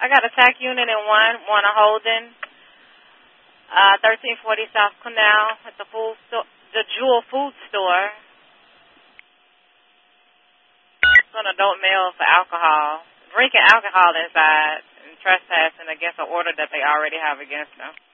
I got a TAC unit in one a Holden, 1340 South Canal at the Jewel Food Store. It's an adult male for alcohol. Drinking alcohol inside and trespassing against an order that they already have against them.